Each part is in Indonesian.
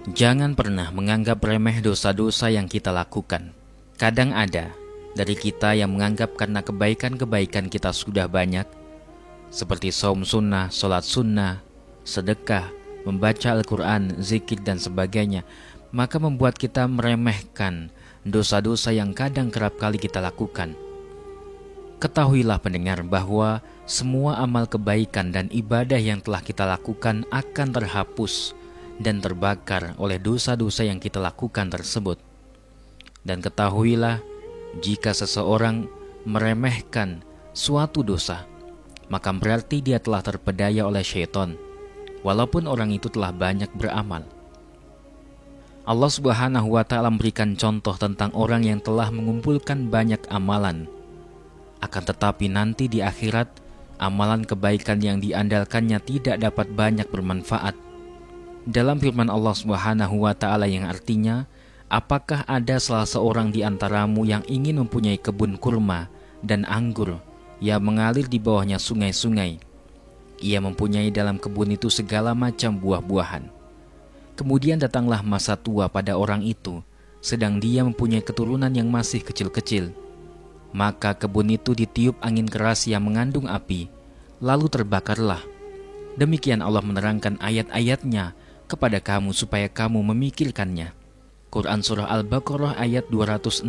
Jangan pernah menganggap remeh dosa-dosa yang kita lakukan. Kadang ada dari kita yang menganggap karena kebaikan-kebaikan kita sudah banyak, seperti saum sunnah, sholat sunnah, sedekah, membaca Al-Quran, zikir dan sebagainya, maka membuat kita meremehkan dosa-dosa yang kadang kerap kali kita lakukan. Ketahuilah pendengar bahwa semua amal kebaikan dan ibadah yang telah kita lakukan akan terhapus dan terbakar oleh dosa-dosa yang kita lakukan tersebut. Dan ketahuilah, jika seseorang meremehkan suatu dosa, maka berarti dia telah terpedaya oleh syaitan, walaupun orang itu telah banyak beramal. Allah Subhanahu wa Ta'ala memberikan contoh tentang orang yang telah mengumpulkan banyak amalan, akan tetapi nanti di akhirat, amalan kebaikan yang diandalkannya tidak dapat banyak bermanfaat. Dalam firman Allah Subhanahu wa Ta'ala yang artinya, apakah ada salah seorang di antaramu yang ingin mempunyai kebun kurma dan anggur yang mengalir di bawahnya sungai-sungai? Ia mempunyai dalam kebun itu segala macam buah-buahan. Kemudian datanglah masa tua pada orang itu, sedang dia mempunyai keturunan yang masih kecil-kecil. Maka kebun itu ditiup angin keras yang mengandung api, lalu terbakarlah. Demikian Allah menerangkan ayat-ayatnya kepada kamu supaya kamu memikirkannya. Quran Surah Al-Baqarah ayat 266.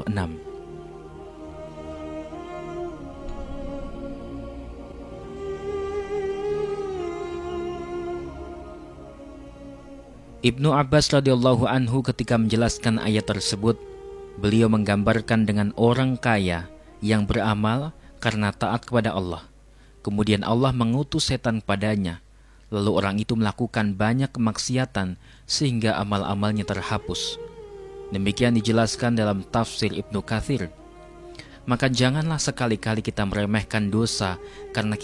Ibnu Abbas radhiyallahu anhu ketika menjelaskan ayat tersebut, beliau menggambarkan dengan orang kaya yang beramal karena taat kepada Allah. Kemudian Allah mengutus setan padanya, lalu orang itu melakukan banyak kemaksiatan sehingga amal-amalnya terhapus. Demikian dijelaskan dalam tafsir Ibnu Katsir. Maka janganlah sekali-kali kita meremehkan dosa karena